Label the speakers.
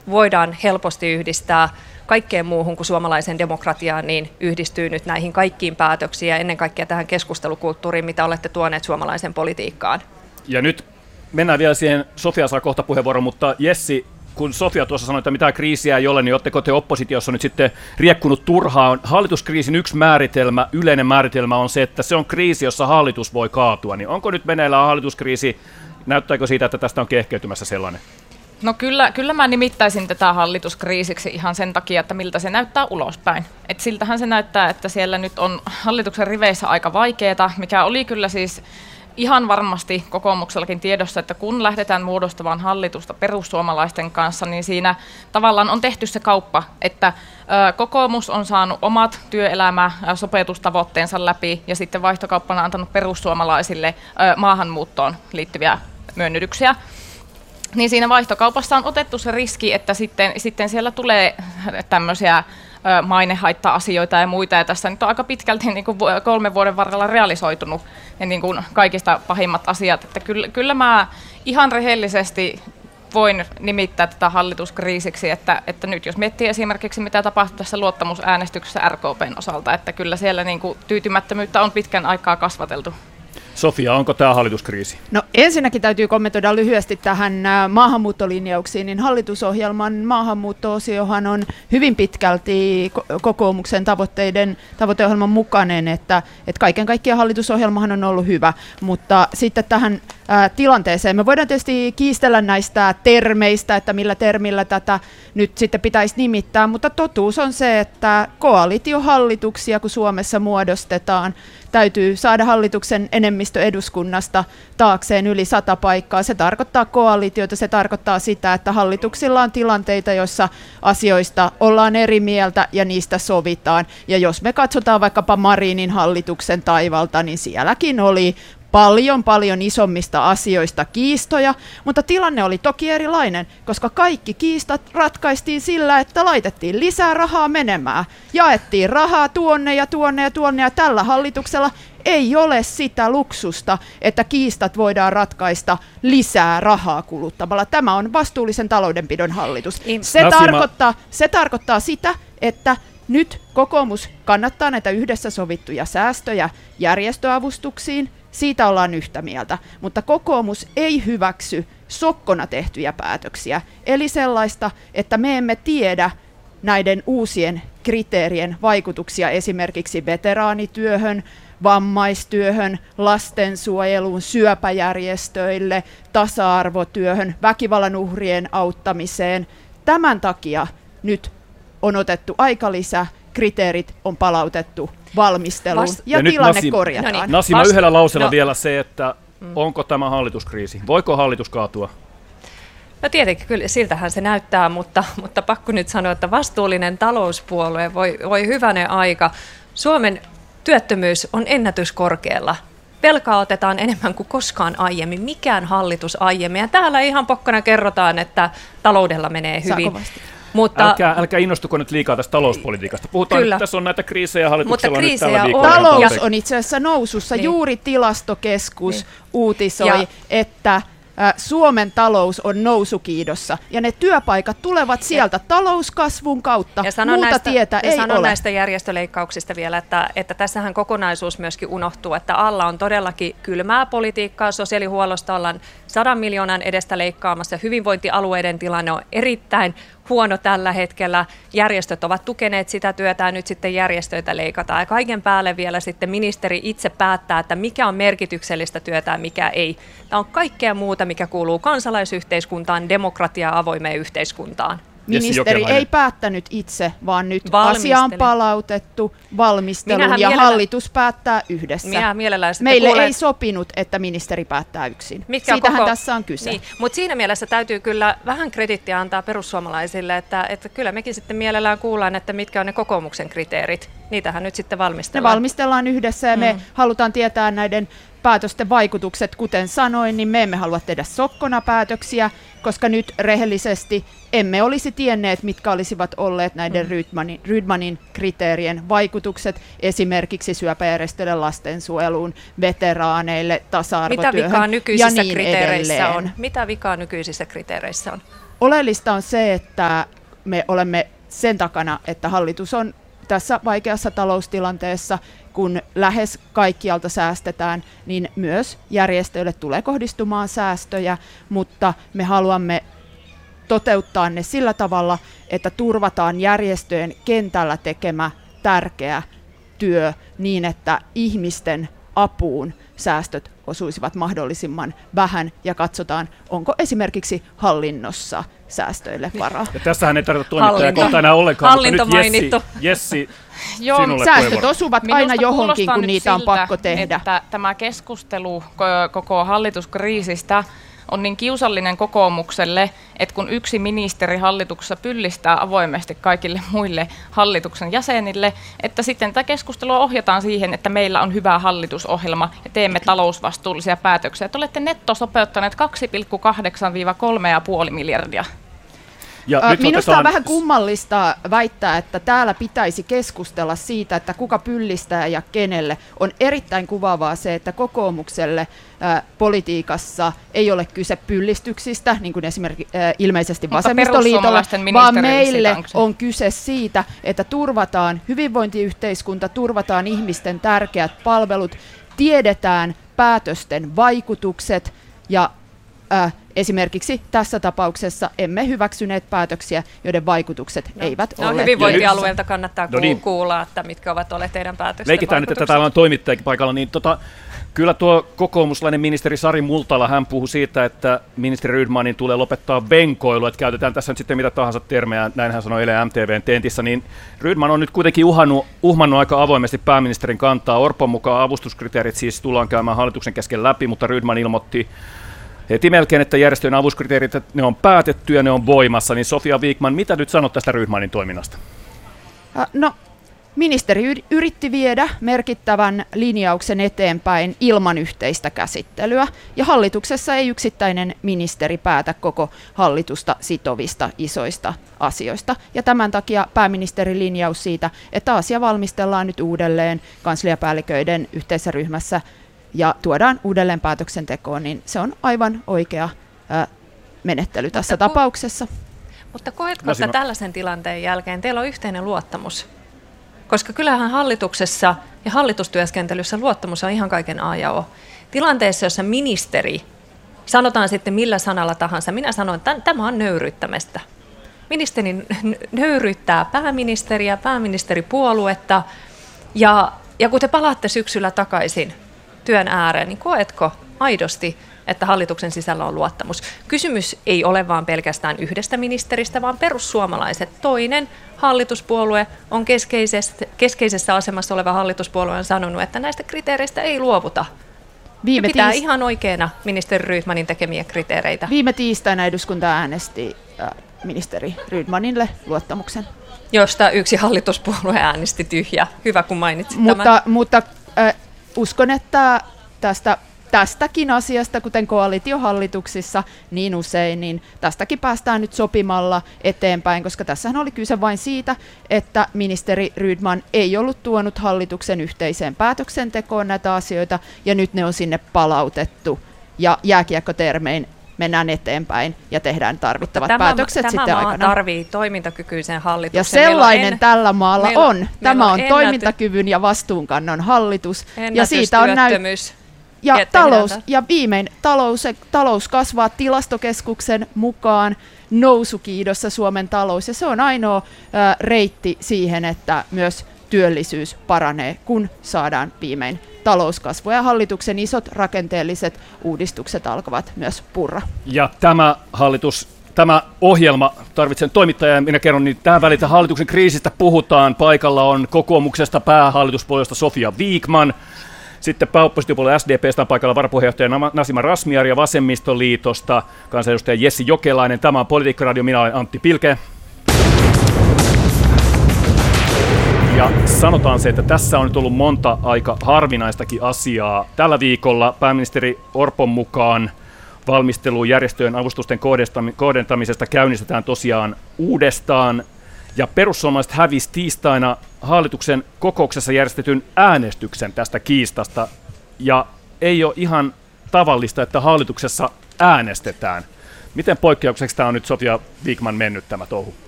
Speaker 1: voidaan helposti yhdistää kaikkeen muuhun kuin suomalaisen demokratiaan, niin yhdistyy nyt näihin kaikkiin päätöksiin ja ennen kaikkea tähän keskustelukulttuuriin, mitä olette tuoneet suomalaisen politiikkaan.
Speaker 2: Ja nyt mennään vielä siihen, Sofia saa kohta puheenvuoron, mutta Jessi, kun Sofia tuossa sanoi, että mitään kriisiä ei ole, niin oletteko te oppositiossa nyt sitten riekkunut turhaan? Hallituskriisin yksi määritelmä, yleinen määritelmä on se, että se on kriisi, jossa hallitus voi kaatua. Niin onko nyt meneillään hallituskriisi? Näyttääkö siitä, että tästä on kehkeytymässä sellainen?
Speaker 3: No kyllä mä nimittäisin tätä hallituskriisiksi ihan sen takia, että miltä se näyttää ulospäin. Et siltähän se näyttää, että siellä nyt on hallituksen riveissä aika vaikeaa, mikä oli kyllä siis ihan varmasti kokoomuksellakin tiedossa, että kun lähdetään muodostamaan hallitusta perussuomalaisten kanssa, niin siinä tavallaan on tehty se kauppa, että kokoomus on saanut omat työelämä-sopetustavoitteensa läpi ja sitten vaihtokauppana antanut perussuomalaisille maahanmuuttoon liittyviä myönnytyksiä. Niin siinä vaihtokaupassa on otettu se riski, että sitten siellä tulee tämmöisiä mainehaitta-asioita ja muita, ja tässä nyt on aika pitkälti niin kuin 3 vuoden varrella realisoitunut ja niin kuin kaikista pahimmat asiat, että kyllä mä ihan rehellisesti voin nimittää tätä hallituskriisiksi, että nyt jos miettii esimerkiksi mitä tapahtui tässä luottamusäänestyksessä RKP:n osalta, että kyllä siellä niin kuin tyytymättömyyttä on pitkän aikaa kasvateltu.
Speaker 2: Sofia, onko tämä hallituskriisi?
Speaker 4: No ensinnäkin täytyy kommentoida lyhyesti tähän maahanmuuttolinjauksiin, niin hallitusohjelman maahanmuutto-osiohan on hyvin pitkälti kokoomuksen tavoiteohjelman mukainen, että kaiken kaikkiaan hallitusohjelmahan on ollut hyvä, mutta sitten tähän tilanteeseen. Me voidaan tietysti kiistellä näistä termeistä, että millä termillä tätä nyt sitten pitäisi nimittää, mutta totuus on se, että koalitiohallituksia, kun Suomessa muodostetaan, täytyy saada hallituksen enemmistö eduskunnasta taakseen yli 100 paikkaa. Se tarkoittaa koalitioita, se tarkoittaa sitä, että hallituksilla on tilanteita, joissa asioista ollaan eri mieltä ja niistä sovitaan. Ja jos me katsotaan vaikkapa Marinin hallituksen taivalta, niin sielläkin oli paljon isommista asioista kiistoja, mutta tilanne oli toki erilainen, koska kaikki kiistat ratkaistiin sillä, että laitettiin lisää rahaa menemään. Jaettiin rahaa tuonne ja tällä hallituksella ei ole sitä luksusta, että kiistat voidaan ratkaista lisää rahaa kuluttamalla. Tämä on vastuullisen taloudenpidon hallitus. Se tarkoittaa sitä, että nyt kokoomus kannattaa näitä yhdessä sovittuja säästöjä järjestöavustuksiin. Siitä ollaan yhtä mieltä, mutta kokoomus ei hyväksy sokkona tehtyjä päätöksiä, eli sellaista, että me emme tiedä näiden uusien kriteerien vaikutuksia esimerkiksi veteraanityöhön, vammaistyöhön, lastensuojeluun, syöpäjärjestöille, tasa-arvotyöhön, väkivallan uhrien auttamiseen. Tämän takia nyt on otettu aikalisä, kriteerit on palautettu valmisteluun ja tilanne korjataan.
Speaker 2: No niin, Nasima, yhdellä lauseella vielä se, että onko tämä hallituskriisi? Voiko hallitus kaatua?
Speaker 1: No tietenkin kyllä siltähän se näyttää, mutta pakko nyt sanoa, että vastuullinen talouspuolue voi hyvänen aika. Suomen työttömyys on ennätyskorkealla. Velkaa otetaan enemmän kuin koskaan aiemmin, mikään hallitus aiemmin. Ja täällä ihan pokkana kerrotaan, että taloudella menee hyvin. Mutta
Speaker 2: älkää innostuko nyt liikaa tästä talouspolitiikasta. Puhutaan, että tässä on näitä kriisejä hallituksella
Speaker 1: mutta
Speaker 2: nyt tällä viikolla.
Speaker 4: Talous on itse asiassa nousussa. Niin. Juuri Tilastokeskus uutisoi, että Suomen talous on nousukiidossa ja ne työpaikat tulevat sieltä talouskasvun kautta. Muuta tietä ei ole.
Speaker 1: Näistä järjestöleikkauksista vielä, että tässähän kokonaisuus myöskin unohtuu, että alla on todellakin kylmää politiikkaa. Sosiaalihuollosta ollaan 100 miljoonan edestä leikkaamassa. Hyvinvointialueiden tilanne on erittäin huono tällä hetkellä. Järjestöt ovat tukeneet sitä työtä ja nyt sitten järjestöitä leikataan. Ja kaiken päälle vielä sitten ministeri itse päättää, että mikä on merkityksellistä työtä ja mikä ei. Tämä on kaikkea muuta, mikä kuuluu kansalaisyhteiskuntaan, demokratiaan, avoimeen yhteiskuntaan.
Speaker 4: Ministeri ei päättänyt itse, vaan nyt asia on palautettu valmisteluun ja hallitus päättää yhdessä. Meille ei sopinut, että ministeri päättää yksin. Siitähän tässä on kyse.
Speaker 1: Niin, mutta siinä mielessä täytyy kyllä vähän krediittiä antaa perussuomalaisille, että kyllä mekin sitten mielellään kuullaan, että mitkä on ne kokoomuksen kriteerit. Niitähän nyt sitten valmistellaan.
Speaker 4: Ne valmistellaan yhdessä ja me halutaan tietää näiden päätösten vaikutukset, kuten sanoin, niin me emme halua tehdä sokkona päätöksiä, koska nyt rehellisesti emme olisi tienneet, mitkä olisivat olleet näiden Rydmanin kriteerien vaikutukset esimerkiksi syöpäjärjestöille, lastensuojeluun, veteraaneille, tasa-arvotyöhön ja niin edelleen.
Speaker 1: Mitä vikaa nykyisissä kriteereissä on?
Speaker 4: Oleellista on se, että me olemme sen takana, että hallitus on tässä vaikeassa taloustilanteessa, kun lähes kaikkialta säästetään, niin myös järjestöille tulee kohdistumaan säästöjä, mutta me haluamme toteuttaa ne sillä tavalla, että turvataan järjestöjen kentällä tekemä tärkeä työ niin, että ihmisten apuun säästöt osuisivat mahdollisimman vähän ja katsotaan, onko esimerkiksi hallinnossa säästöille varaa.
Speaker 2: Ja tässähän ei tarvitse toimittajia kohta enää ollenkaan.
Speaker 1: Hallinto mainittu.
Speaker 2: Jessi,
Speaker 4: säästöt osuvat aina johonkin, kun niitä on pakko tehdä.
Speaker 3: Että tämä keskustelu koko hallituskriisistä on niin kiusallinen kokoomukselle, että kun yksi ministeri hallituksessa pyllistää avoimesti kaikille muille hallituksen jäsenille, että sitten tätä keskustelua ohjataan siihen, että meillä on hyvä hallitusohjelma ja teemme talousvastuullisia päätöksiä. Te olette nettosopeuttaneet 2,8–3,5 miljardia.
Speaker 4: Minusta on vähän kummallista väittää, että täällä pitäisi keskustella siitä, että kuka pyllistää ja kenelle. On erittäin kuvaavaa se, että kokoomukselle politiikassa ei ole kyse pyllistyksistä, niin kuin esimerkiksi ilmeisesti vasemmistoliitolla, vaan meille on kyse siitä, että turvataan hyvinvointiyhteiskunta, turvataan ihmisten tärkeät palvelut, tiedetään päätösten vaikutukset ja esimerkiksi tässä tapauksessa emme hyväksyneet päätöksiä, joiden vaikutukset eivät olleet.
Speaker 1: Hyvinvointialueelta kannattaa kuulla, että mitkä ovat olleet teidän päätösten
Speaker 2: leikitään nyt, että täällä on toimittajakin paikalla, niin kyllä tuo kokoomuslainen ministeri Sari Multala, hän puhui siitä, että ministeri Rydmanin tulee lopettaa venkoilu, että käytetään tässä nyt sitten mitä tahansa termejä, näin hän sanoi eilen MTV:n tentissä, niin Rydman on nyt kuitenkin uhmannut aika avoimesti pääministerin kantaa. Orpon mukaan avustuskriteerit siis tullaan käymään hallituksen kesken läpi, mutta Rydman ilmoitti heti melkein, että järjestöjen avuskriteerit, ne on päätetty ja ne on voimassa, niin Sofia Vikman, mitä nyt sanot tästä Rydmanin toiminnasta?
Speaker 4: No, ministeri yritti viedä merkittävän linjauksen eteenpäin ilman yhteistä käsittelyä, ja hallituksessa ei yksittäinen ministeri päätä koko hallitusta sitovista isoista asioista. Ja tämän takia pääministerin linjaus siitä, että asia valmistellaan nyt uudelleen kansliapäälliköiden yhteisessä ryhmässä ja tuodaan uudelleen päätöksentekoon, niin se on aivan oikea menettely tässä tapauksessa.
Speaker 1: Mutta koetko, että tällaisen tilanteen jälkeen teillä on yhteinen luottamus? Koska kyllähän hallituksessa ja hallitustyöskentelyssä luottamus on ihan kaiken A ja O. Tilanteessa, jossa ministeri, sanotaan sitten millä sanalla tahansa, minä sanon, että tämä on nöyryyttämistä. Ministeri nöyryyttää pääministeriä, pääministeripuoluetta, ja kun te palaatte syksyllä takaisin työn ääreen, niin koetko aidosti, että hallituksen sisällä on luottamus? Kysymys ei ole vaan pelkästään yhdestä ministeristä, vaan perussuomalaiset. Toinen hallituspuolue on keskeisessä asemassa oleva hallituspuolue on sanonut, että näistä kriteereistä ei luovuta. Pitää ihan oikeana ministeri Rydmanin tekemiä kriteereitä.
Speaker 4: Viime tiistaina eduskunta äänesti ministeri Rydmanille luottamuksen.
Speaker 1: Josta yksi hallituspuolue äänesti tyhjää. Hyvä, kun mainitsit tämän.
Speaker 4: Mutta uskon, että tästäkin asiasta, kuten koalitiohallituksissa niin usein, niin tästäkin päästään nyt sopimalla eteenpäin, koska tässähän oli kyse vain siitä, että ministeri Rydman ei ollut tuonut hallituksen yhteiseen päätöksentekoon näitä asioita, ja nyt ne on sinne palautettu, ja jääkiekkotermein mennään eteenpäin ja tehdään tarvittavat päätökset sitten aikana.
Speaker 1: Tämä maa tarvii toimintakykyisen hallituksen.
Speaker 4: Ja sellainen tällä maalla on. Tämä on toimintakyvyn ja vastuunkannon hallitus. Ja siitä on ja talous kasvaa Tilastokeskuksen mukaan nousukiidossa Suomen talous, ja se on ainoa reitti siihen, että myös työllisyys paranee, kun saadaan viimein talouskasvua, ja hallituksen isot rakenteelliset uudistukset alkavat myös purra. Ja
Speaker 2: tämä ohjelma, tarvitsen toimittajaa, minä kerron, niin tähän välillä hallituksen kriisistä puhutaan. Paikalla on kokoomuksesta päähallituspuolesta Sofia Vikman, sitten pääoppositiopuolella SDP:stä on paikalla varapuheenjohtaja Nasima Razmyar ja Vasemmistoliitosta kansanedustaja Jessi Jokelainen. Tämä on Politiikkaradio, minä olen Antti Pilke. Ja sanotaan se, että tässä on nyt ollut monta aika harvinaistakin asiaa. Tällä viikolla pääministeri Orpon mukaan valmistelu järjestöjen avustusten kohdentamisesta käynnistetään tosiaan uudestaan. Ja perussuomalaiset hävisi tiistaina hallituksen kokouksessa järjestetyn äänestyksen tästä kiistasta. Ja ei ole ihan tavallista, että hallituksessa äänestetään. Miten poikkeukseksi tämä on nyt Sofia Vikman mennyt tämä touhu?